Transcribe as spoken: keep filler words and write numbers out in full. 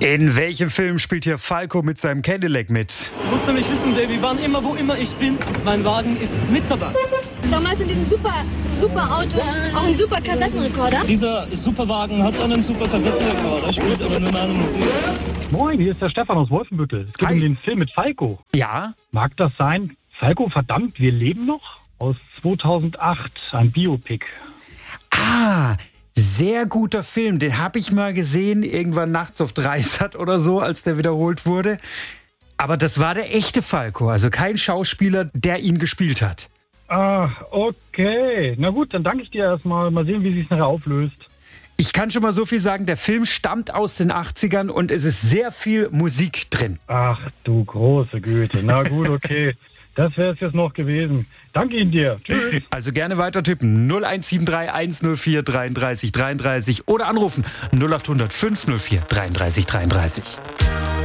In welchem Film spielt hier Falco mit seinem Cadillac mit? Du musst nämlich wissen, Baby, wann immer, wo immer ich bin, mein Wagen ist mit dabei. Sag mal, ist in diesem super, super Auto auch ein super Kassettenrekorder? Dieser Superwagen hat einen super Kassettenrekorder, spielt aber nur meine Musik. Moin, hier ist der Stefan aus Wolfenbüttel. Es geht Hi. um den Film mit Falco. Ja? Mag das sein? Falco, verdammt, wir leben noch? Aus zweitausendacht, ein Biopic. Ah, sehr guter Film. Den habe ich mal gesehen, irgendwann nachts auf Dreisat oder so, als der wiederholt wurde. Aber das war der echte Falco, also kein Schauspieler, der ihn gespielt hat. Ah, okay. Na gut, dann danke ich dir erstmal. Mal sehen, wie sich nachher auflöst. Ich kann schon mal so viel sagen, der Film stammt aus den achtzigern und es ist sehr viel Musik drin. Ach du große Güte. Na gut, okay. Das wäre es jetzt noch gewesen. Danke Ihnen dir. Tschüss. Also gerne weiter tippen. null eins sieben drei eins null vier dreiunddreißig dreiunddreißig oder anrufen null acht hundert fünf null vier dreiunddreißig dreiunddreißig.